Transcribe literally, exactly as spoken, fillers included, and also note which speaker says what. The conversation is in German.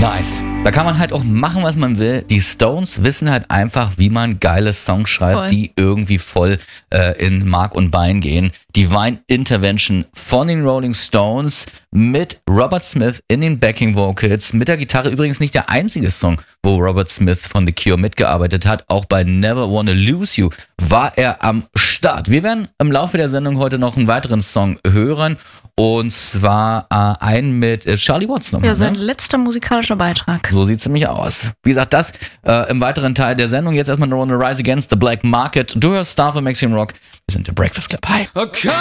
Speaker 1: Nice. Da kann man halt auch machen, was man will. Die Stones wissen halt einfach, wie man geile Songs schreibt,
Speaker 2: Voll.
Speaker 1: die irgendwie voll äh, in Mark und Bein gehen. Divine Intervention von den Rolling Stones mit Robert Smith in den Backing Vocals, mit der Gitarre. Übrigens nicht der einzige Song, wo Robert Smith von The Cure mitgearbeitet hat. Auch bei Never Wanna Lose You war er am Start. Wir werden im Laufe der Sendung heute noch einen weiteren Song hören. Und zwar äh, einen mit äh, Charlie Watts nochmal.
Speaker 2: Ja, sein
Speaker 1: ne?
Speaker 2: letzter musikalischer Beitrag.
Speaker 1: So sieht's nämlich aus. Wie gesagt, das äh, im weiteren Teil der Sendung. Jetzt erstmal eine Runde Rise Against the Black Market. Du hörst Star für Maximum Rock. Wir sind der Breakfast Club. Hi.
Speaker 3: Okay.